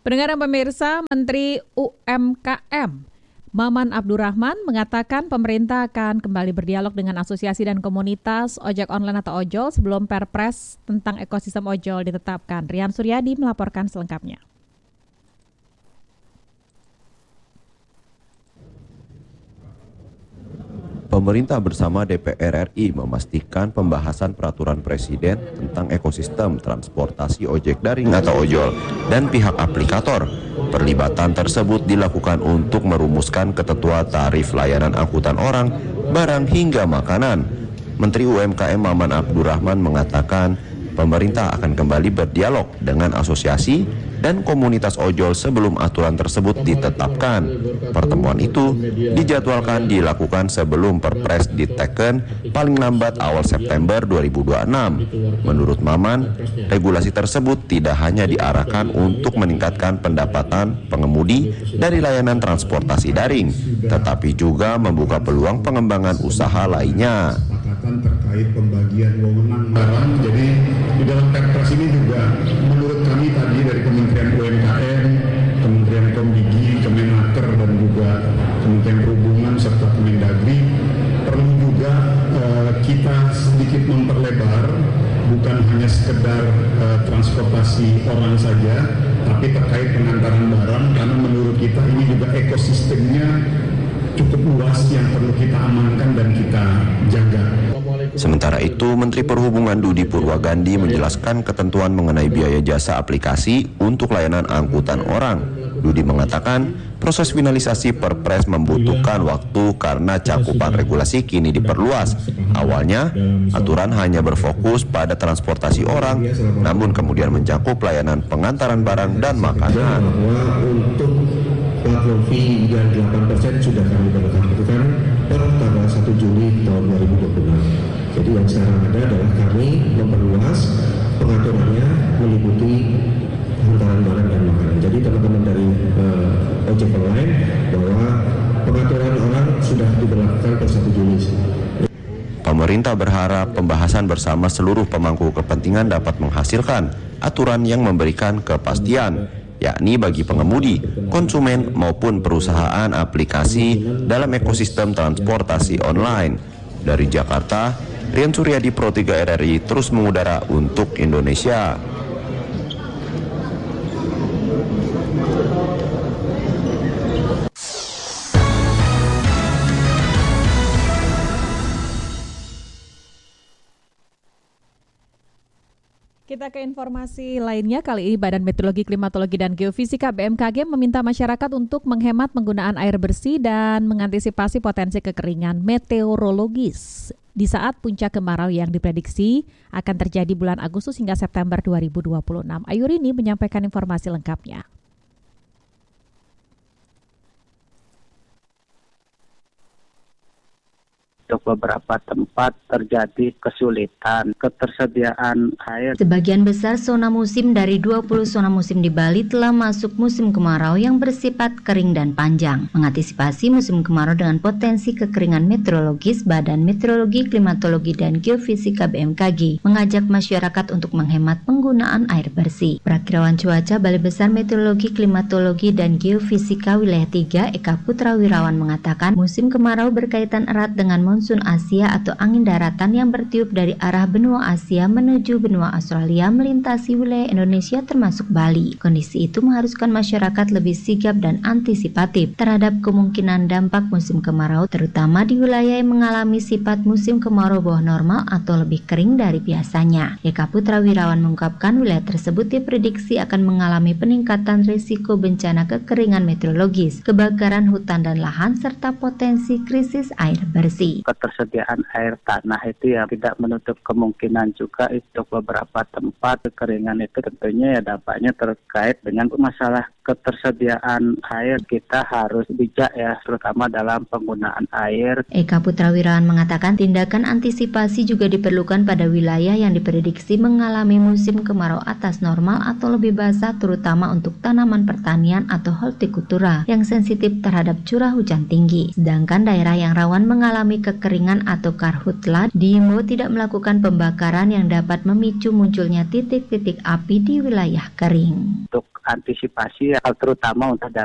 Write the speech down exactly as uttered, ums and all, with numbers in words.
Pendengar dan pemirsa, Menteri U M K M Maman Abdurrahman mengatakan pemerintah akan kembali berdialog dengan asosiasi dan komunitas ojek online atau ojol sebelum Perpres tentang ekosistem ojol ditetapkan. Rian Suryadi melaporkan selengkapnya. Pemerintah bersama D P R R I memastikan pembahasan peraturan presiden tentang ekosistem transportasi ojek daring atau ojol dan pihak aplikator. Perlibatan tersebut dilakukan untuk merumuskan ketentuan tarif layanan angkutan orang, barang hingga makanan. Menteri U M K M Maman Abdurrahman mengatakan pemerintah akan kembali berdialog dengan asosiasi dan komunitas ojol sebelum aturan tersebut ditetapkan. Pertemuan itu dijadwalkan dilakukan sebelum Perpres diteken paling lambat awal September dua ribu dua puluh enam. Menurut Maman, regulasi tersebut tidak hanya diarahkan untuk meningkatkan pendapatan pengemudi dari layanan transportasi daring, tetapi juga membuka peluang pengembangan usaha lainnya. Terkait pembagian wewenang barang, jadi di dalam Perpres ini juga menurut kami tadi dari Kementerian U M K M, Kementerian Komdigi, Kemenaker dan juga Kementerian Perhubungan serta Kemendagri perlu juga uh, kita sedikit memperlebar, bukan hanya sekedar uh, transportasi orang saja, tapi terkait pengantaran barang, karena menurut kita ini juga ekosistemnya cukup luas yang perlu kita amankan dan kita jaga. Sementara itu, Menteri Perhubungan Dudi Purwagandi menjelaskan ketentuan mengenai biaya jasa aplikasi untuk layanan angkutan orang. Dudi mengatakan proses finalisasi Perpres membutuhkan waktu karena cakupan regulasi kini diperluas. Awalnya, aturan hanya berfokus pada transportasi orang, namun kemudian mencakup layanan pengantaran barang dan makanan. Untuk platform fee yang delapan persen sudah kami lakukan per tanggal satu Juli tahun dua ribu dua puluh enam. Jadi yang sekarang ada adalah kami memperluas pengaturannya meliputi hantaran barang dan makanan. Jadi teman-teman dari uh, ojek online bahwa pengaturan orang sudah diberlakukan per satu Juli. Pemerintah berharap pembahasan bersama seluruh pemangku kepentingan dapat menghasilkan aturan yang memberikan kepastian, yakni bagi pengemudi, konsumen maupun perusahaan aplikasi dalam ekosistem transportasi online. Dari Jakarta, Rian Suryadi Pro tiga R R I terus mengudara untuk Indonesia. Kita ke informasi lainnya. Kali ini Badan Meteorologi, Klimatologi, dan Geofisika B M K G meminta masyarakat untuk menghemat penggunaan air bersih dan mengantisipasi potensi kekeringan meteorologis di saat puncak kemarau yang diprediksi akan terjadi bulan Agustus hingga September dua ribu dua puluh enam. Ayurini menyampaikan informasi lengkapnya. Untuk beberapa tempat terjadi kesulitan ketersediaan air. Sebagian besar zona musim dari dua puluh zona musim di Bali telah masuk musim kemarau yang bersifat kering dan panjang. Mengantisipasi musim kemarau dengan potensi kekeringan meteorologis, Badan Meteorologi, Klimatologi, dan Geofisika B M K G mengajak masyarakat untuk menghemat penggunaan air bersih. Perakirawan cuaca Balai Besar Meteorologi, Klimatologi, dan Geofisika Wilayah tiga Eka Putrawirawan mengatakan musim kemarau berkaitan erat dengan monsun Asia atau angin daratan yang bertiup dari arah benua Asia menuju benua Australia melintasi wilayah Indonesia termasuk Bali. Kondisi itu mengharuskan masyarakat lebih sigap dan antisipatif terhadap kemungkinan dampak musim kemarau, terutama di wilayah yang mengalami sifat musim kemarau bawah normal atau lebih kering dari biasanya. Eka Putrawirawan mengungkapkan wilayah tersebut diprediksi akan mengalami peningkatan risiko bencana kekeringan meteorologis, kebakaran hutan dan lahan, serta potensi krisis air bersih. Ketersediaan air tanah itu ya tidak menutup kemungkinan juga untuk beberapa tempat kekeringan itu tentunya ya dampaknya terkait dengan masalah ketersediaan air. Kita harus bijak ya terutama dalam penggunaan air. Eka Putrawirawan mengatakan tindakan antisipasi juga diperlukan pada wilayah yang diprediksi mengalami musim kemarau atas normal atau lebih basah, terutama untuk tanaman pertanian atau hortikultura yang sensitif terhadap curah hujan tinggi. Sedangkan daerah yang rawan mengalami kekeringan kekeringan atau karhutla diimbau tidak melakukan pembakaran yang dapat memicu munculnya titik-titik api di wilayah kering. Untuk antisipasi terutama untuk